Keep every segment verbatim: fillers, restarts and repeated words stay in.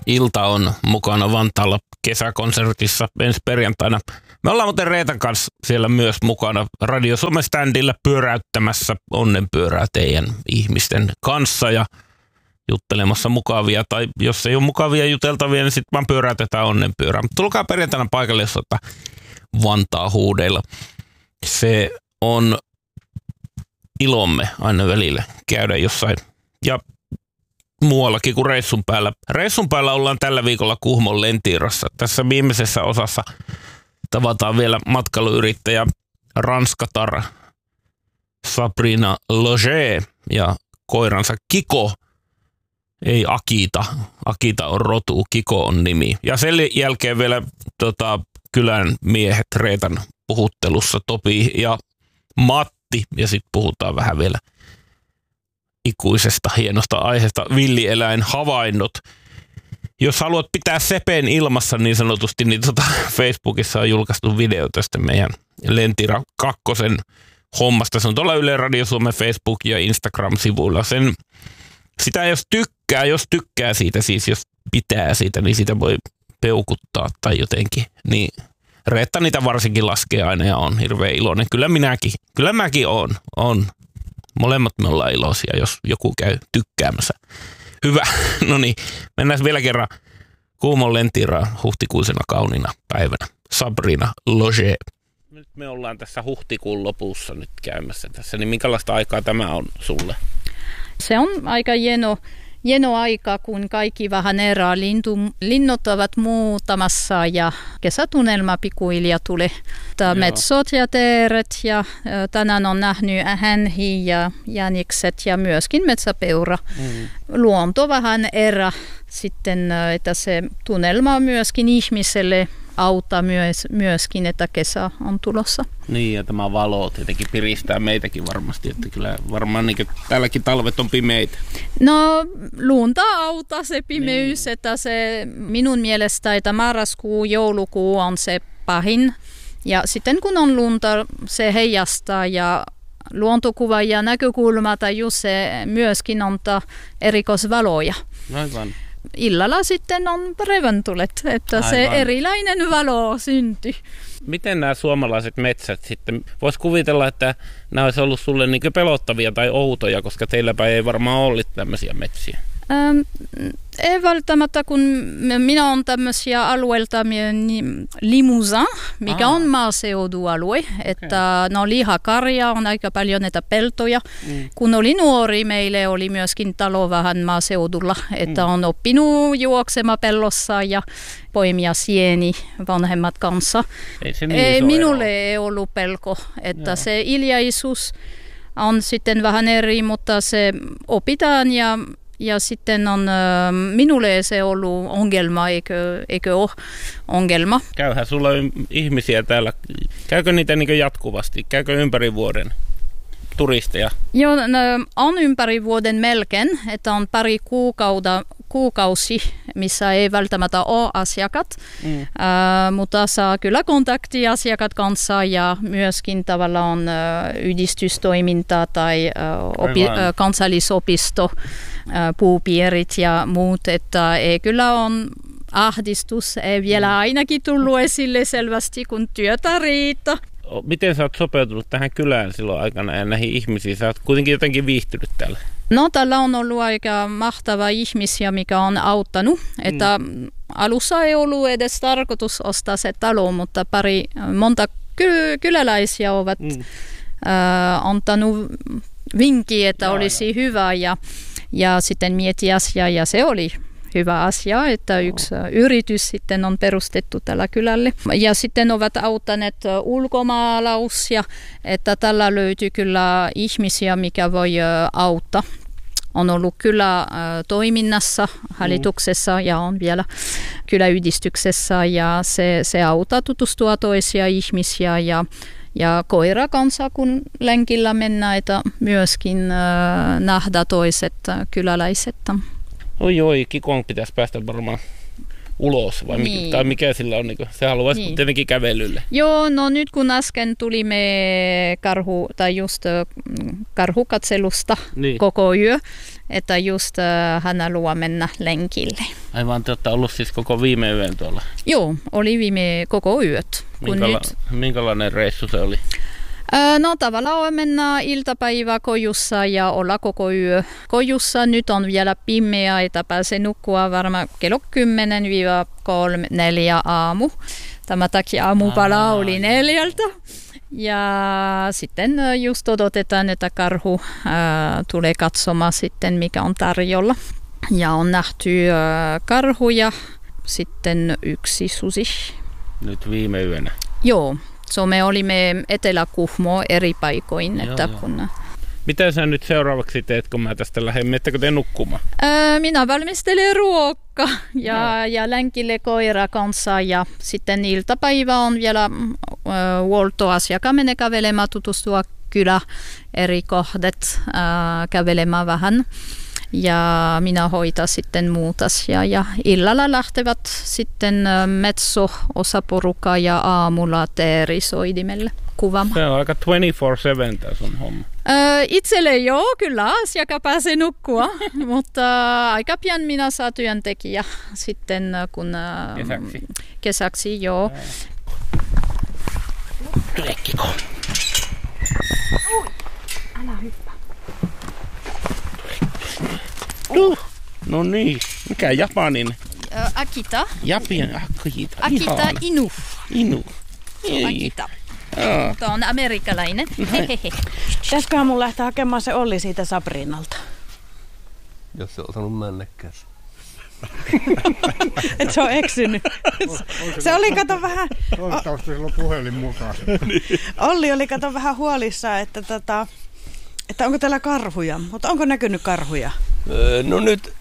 ilta on mukana Vantaalla kesäkonsertissa ensi perjantaina. Me ollaan muuten Reetan kanssa siellä myös mukana Radio Suomen standilla pyöräyttämässä onnenpyörää teidän ihmisten kanssa ja juttelemassa mukavia. Tai jos ei ole mukavia juteltavia, niin sitten vaan pyöräytetään onnenpyörää. Mutta tulkaa perjantaina paikalle, jos ottaa Vantaa huudeilla. Se on ilomme aina välillä käydä jossain ja muuallakin kuin reissun päällä. Reissun päällä ollaan tällä viikolla Kuhmon Lentiirassa. Tässä viimeisessä osassa tavataan vielä matkailuyrittäjä ranskatar Sabrina Loger ja koiransa Kiko. Ei Akita. Akita on rotu, Kiko on nimi. Ja sen jälkeen vielä tota, kylän miehet Reetan puhuttelussa Topi ja Matti. Ja sitten puhutaan vähän vielä ikuisesta hienosta aiheesta villieläinhavainnot. Jos haluat pitää sepen ilmassa niin sanotusti, niin tota Facebookissa on julkaistu video tästä meidän Lentira kakkosen hommasta. Se on tuolla Yle Radio Suomen Facebook- ja Instagram-sivuilla. Sen, sitä jos tykkää, jos tykkää siitä, siis jos pitää siitä, niin sitä voi peukuttaa tai jotenkin. Niin Reetta niitä varsinkin laskee aina ja on hirveän iloinen. Kyllä minäkin, kyllä mäkin on, on. Molemmat me ollaan iloisia, jos joku käy tykkäämässä. Hyvä. No niin, mennään vielä kerran Kuhmon Lentiiraan huhtikuisena kauniina päivänä. Sabrina Loger. Nyt me ollaan tässä huhtikuun lopussa nyt käymässä tässä, niin minkälaista aikaa tämä on sulle? Se on aika hieno, hieno aika, kun kaikki vähän erää. Lintu, linnut ovat muutamassa ja kesätunnelma pikkuhiljaa tulee. Metsot ja teeret ja tänään on nähnyt hänhi ja jänikset ja myöskin metsäpeura. Mm. Luonto vähän erää sitten, että se tunnelma myöskin ihmiselle auttaa myös, myöskin, että kesä on tulossa. Niin, ja tämä valo tietenkin piristää meitäkin varmasti, että kyllä varmaan niin täälläkin talvet on pimeitä. No, luonta auttaa se pimeys, niin. Että se minun mielestä, että marraskuu, joulukuu on se pahin. Ja sitten kun on lunta, se heijastaa ja luontokuva ja näkökulma tai just se myöskin antaa erikoisvaloja. Aivan. Illalla sitten on reventulet, että aivan. Se erilainen valo syntyy. Miten nämä suomalaiset metsät sitten, voisi kuvitella, että nämä olisi ollut sulle niin pelottavia tai outoja, koska teilläpä ei varmaan ollut tämmöisiä metsiä? Ähm, ei välttämättä, kun minä olen tämmöisiä alueelta niin Limousin, mikä Aa. on maaseudualue, että okay. No lihakarja on aika paljon näitä peltoja. Mm. Kun oli nuori, meille oli myöskin talo vähän maaseudulla, että mm. on oppinut juoksema pellossa ja poimia sieni vanhemmat kanssa. Ei se niin ei, minulle ei ollut pelko, että Joo. se hiljaisuus on sitten vähän eri, mutta se opitaan ja Ja sitten on, minulle se ollut ongelma, eikö, eikö ole ongelma. Käyhän sulla ihmisiä täällä. Käykö niitä niin jatkuvasti? Käykö ympäri vuoden turisteja? Joo, no, on ympäri vuoden melkein, että on pari kuukautta, kuukausi, missä ei välttämättä ole asiakat. Mm. Uh, mutta saa kyllä kontaktia asiakat kanssa ja myöskin tavallaan on uh, yhdistystoiminta tai uh, opi, uh, kansallisopisto. Puupierit ja muut, että ei kyllä on ahdistus, ei vielä ainakin tullut esille selvästi, kun työtä riittää. Miten sä oot sopeutunut tähän kylään silloin aikana ja näihin ihmisiin? Sä oot kuitenkin jotenkin viihtynyt täällä. No, täällä on ollut aika mahtava ihmisiä, mikä on auttanut. Että mm. alussa ei ollut edes tarkoitus ostaa se talo, mutta pari, monta ky- kyläläisiä ovat mm. äh, antanut vinkkiä, että jaa, olisi jaa. hyvä ja Ja sitten mieti asiaa ja se oli hyvä asia, että yksi oh. yritys sitten on perustettu tällä kylälle. Ja sitten ovat auttaneet ulkomaalaisia, että tällä löytyy kyllä ihmisiä, mikä voi auttaa. On ollut kyllä toiminnassa, hallituksessa ja on vielä kyläyhdistyksessä ja se, se auttaa tutustua toisia ihmisiä ja Ja koira kanssa, kun lenkillä mennään, että myöskin äh, nähdä toiset äh, kyläläiset. Oi oi, Kikon pitäisi päästä varmaan ulos, vai niin. mikä, tai mikä sillä on? Niin se haluaisi niin. tietenkin kävelylle. Joo, no nyt kun äsken tulimme karhu, tai just äh, karhukatselusta niin. koko yö, että just äh, hän haluaa mennä lenkille. Aivan, te olette ollut siis koko viime yön tuolla. Joo, oli viime koko yöt. Minkäla- nyt... Minkälainen reissu se oli? No tavallaan mennään iltapäivä kojussa ja olla koko yö kojussa. Nyt on vielä pimeä, että pääsee nukkua varmaan kello kymmenen kolme neljä aamu. Tämä takia aamupala oli neljältä. Ja sitten just odotetaan, että karhu ää, tulee katsomaan sitten, mikä on tarjolla. Ja on nähty ää, karhuja, sitten yksi susi. Nyt viime yönä? Joo. So me olimme Etelä-Kuhmo eri paikoin. Joo, että joo. kun... Mitä sä nyt seuraavaksi teet, kun mä tästä lähden? Miettekö te nukkumaan? Ää, minä valmistelen ruokaa ja, no. ja länkille koira kanssa. Ja sitten iltapäivä on vielä äh, huoltoasiakkaan mene kävelemään, tutustua kylä eri kohdat, äh, kävelemään vähän. Ja minä hoitan sitten muut asiaa. Ja illalla lähtevät sitten metso osaporukka ja aamulla teerisoidimelle kuvaamaan. Se on aika kaksikymmentäneljä seitsemän tämä sun homma. Öö, itselle joo, kyllä asiakka pääsee nukkua, mutta aika pian minä saan työntekijä sitten kun kesäksi, kesäksi joo. Tulekkiko? Älä hyppää. Uh, no niin, mikä japanin? Öö, Akita. Japan, Akita. Akita Ihana. Inu. Inu. Ei. Akita. Aa. Tämä on amerikkalainen. Pitäisiköhän mun lähteä hakemaan se Olli siitä Sabrinalta? Jos se on saanut männekkäänsä. Et se on eksynyt. Se oli, kato vähän... Toivottavasti sillä on puhelin mukaan. Olli oli, kato vähän huolissaan, että, tota, että onko täällä karhuja. Mutta onko näkynyt karhuja? Öö, no nyt,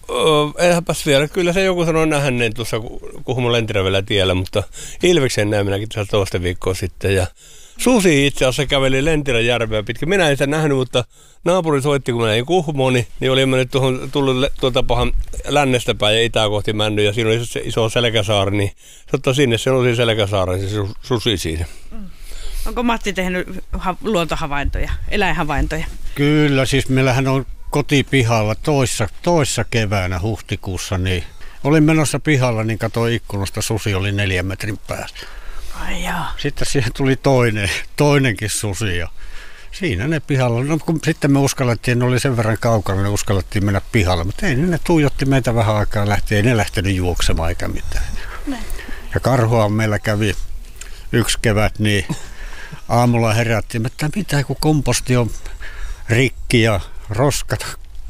öö, enhänpäs vielä. Kyllä se joku sanoi nähäneen tuossa Kuhmon Lentirävällä tiellä, mutta Ilveksen näin minäkin tässä toista viikkoa sitten. Ja susi itse asiassa käveli Lentirän järveä pitkin. Minä en sitä nähnyt, mutta naapuri soitti, kun mä näin Kuhmoon, niin, niin oli mennyt tuohon, tullut tuolta pahan lännestä päin ja itää kohti männyt. Ja siinä oli se iso selkäsaari, niin se ottaa sinne, se nousi selkäsaaren, se susi siinä. Mm. Onko Matti tehnyt ha- luontohavaintoja, eläinhavaintoja? Kyllä, siis meillähän on kotipihalla toissa, toissa keväänä huhtikuussa, niin olin menossa pihalla, niin katsoin ikkunasta, susi oli neljän metrin päästä. Ai jaa. Sitten siihen tuli toinen, toinenkin susi ja siinä ne pihalla. No, kun sitten me uskallettiin, ne oli sen verran kaukana, ne uskallettiin mennä pihalle, mutta ei ne tuijotti meitä vähän aikaa lähti, ei ne lähtenyt juoksemaan eikä mitään. Ne. Ja karhua meillä kävi yksi kevät, niin aamulla herättiin, että mitä kun komposti on rikki ja roskat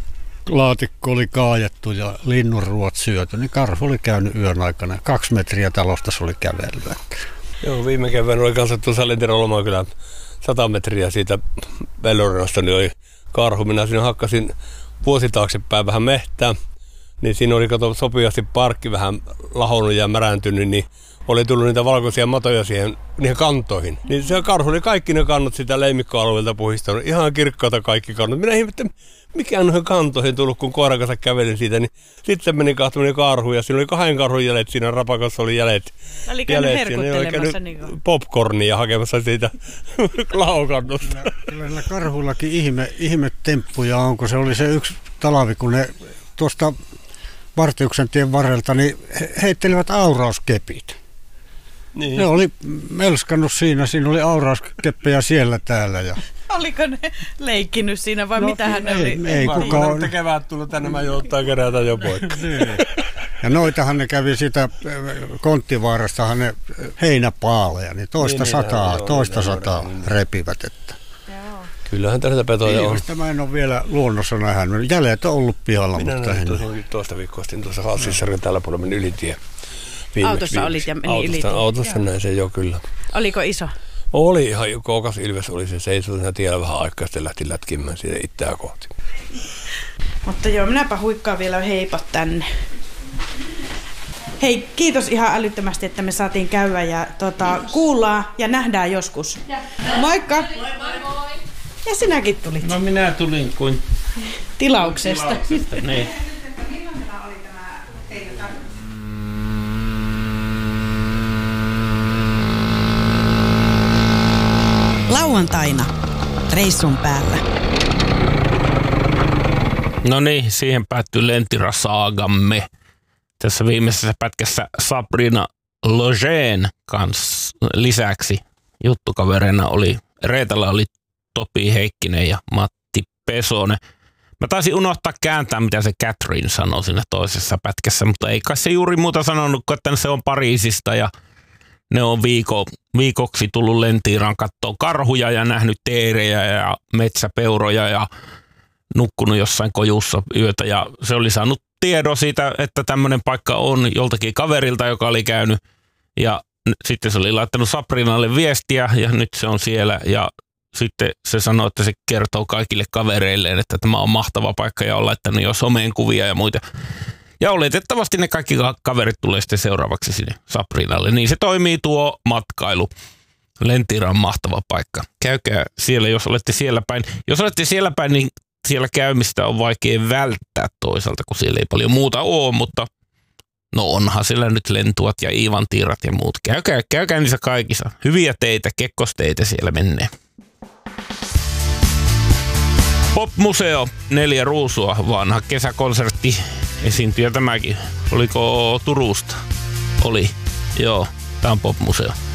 laatikko oli kaajattu ja linnunruot syöty, niin karhu oli käynyt yön aikana. Kaksi metriä talosta se oli kävellyt. Joo, viime kevään oli kanssa tuossa Lentirän Lomakylän sata metriä siitä Vellorinasta, niin oli karhu. Minä siinä hakkasin vuosi taaksepäin vähän mehtää, niin siinä oli kato sopivasti parkki vähän lahonnut ja märääntynyt, niin oli tullut niitä valkoisia matoja siihen niihin kantoihin. Niin se karhu oli kaikki ne kannot sitä leimikkoalueelta puhistanut. Ihan kirkkaata kaikki kannot. Minä ihmettelin, mikä on noihin kantoihin tullut, kun koiran kanssa kävelin siitä. Niin sitten meni kahtominen karhu ja siinä oli kahden karhun jäljet. Siinä rapakassa oli jäljet. Oli käynyt herkuttelemassa. Niin popcornia hakemassa siitä laukannosta. Kyllä näillä karhuillakin ihme, ihme temppuja on, kun se oli se yksi talvi, kun ne tuosta Vartiuksen tien varrelta niin he heittelivät aurauskepit. Niin. Ne oli melskannut siinä, siinä oli aurauskeppejä siellä täällä. Ja... Oliko ne leikkinyt siinä vai no, mitähän ne ei, oli? Ei kukaan. Että kevät tullut tänne, mä jouttaa kerätä jo poikki. Niin. Ja noitahan ne kävi sitä Konttivaarastahan ne heinäpaaleja, niin toista niin, sataa, niin, toista niin, sataa niin, repivät. Että. Kyllähän tällaista petoja on. Mä en ole vielä luonnossa nähnyt. Jäljet on ollut pihalla. Minä mutta näin tuossa toista viikkoa sitten tuossa Hassissarin tällä puolella meni ylitie. Viimeksi, autossa viimeksi. olit ja meni autossa, ylitie. Autossa näin se jo kyllä. Oliko iso? Oli ihan kookas ilves, oli se seisoi siinä tiellä vähän aikaa, sitten lähti lätkimään siitä itseään kohti. Mutta joo, minäpä huikkaan vielä heipat tänne. Hei, kiitos ihan älyttömästi, että me saatiin käydä ja tota, kuullaan ja nähdään joskus. Ja. Moikka! Moi, moi, moi! Ja sinäkin tulit. No minä tulin kuin tilauksesta. tilauksesta niin. Lauantaina reissun päällä. No niin, siihen päättyy Lentirä-saagamme. Tässä viimeisessä pätkässä Sabrina Logeen kanssa lisäksi juttukavereina oli, Reetalla oli Topi Heikkinen ja Matti Pesonen. Mä taisin unohtaa kääntää, mitä se Catherine sanoi siinä toisessa pätkässä, mutta ei kai se juuri muuta sanonut, että se on Pariisista ja ne on viiko, viikoksi tullut Lentiiraan kattoon karhuja ja nähnyt teerejä ja metsäpeuroja ja nukkunut jossain kojussa yötä. Ja se oli saanut tiedon siitä, että tämmöinen paikka on joltakin kaverilta, joka oli käynyt. Ja sitten se oli laittanut Sabrinalle viestiä ja nyt se on siellä. Ja sitten se sanoi, että se kertoo kaikille kavereilleen, että tämä on mahtava paikka ja on laittanut jo someen kuvia ja muita. Ja oletettavasti ne kaikki kaverit tulee sitten seuraavaksi sinne Sabrinalle. Niin se toimii tuo matkailu. Lentiira on mahtava paikka. Käykää siellä, jos olette siellä päin. Jos olette siellä päin, niin siellä käymistä on vaikea välttää toisaalta, kun siellä ei paljon muuta ole, mutta no onhan siellä nyt Lentuat ja Iivantiirat ja muut. Käykää, käykää niissä kaikissa. Hyviä teitä, kekkosteitä siellä menee. Pop-museo, neljä ruusua, vanha kesäkonsertti, esiintyjä tämäkin. Oliko Turusta? Oli, joo, tää on Pop-museo.